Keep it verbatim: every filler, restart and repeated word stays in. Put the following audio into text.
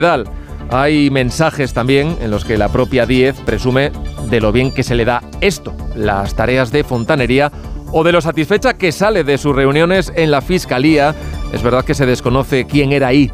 Hay mensajes también en los que la propia Díez presume de lo bien que se le da esto, las tareas de fontanería, o de lo satisfecha que sale de sus reuniones en la Fiscalía. Es verdad que se desconoce quién era ahí